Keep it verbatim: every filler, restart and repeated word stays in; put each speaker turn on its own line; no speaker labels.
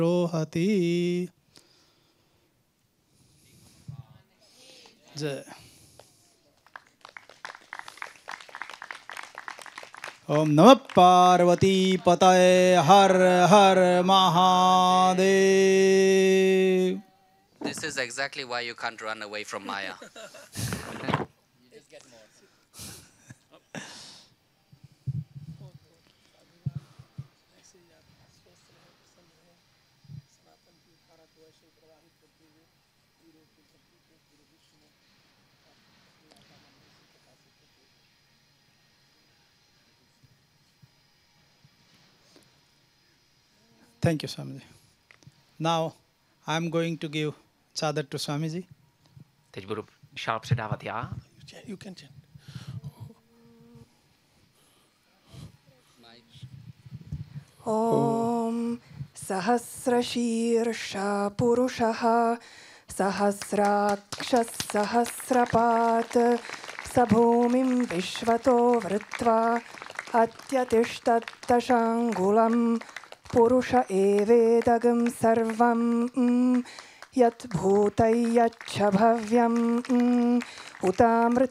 रोहति। जय। ओम नमः पार्वती पतये हर हर Mahadev.
This is exactly why you can't run away from Maya.
Thank you, Swamiji. Now I am going to give chadar to Swamiji.
Teď budu šál předávat já.
You can chant.
Om Sahasrashirsha Purushaha Sahasrakshas Sahasrapat Sabhumim Vishvato Vritva Atyatishtatashangulam Purusha Evedagam Sarvam Yat Bhutayat Bhavyam Utamrit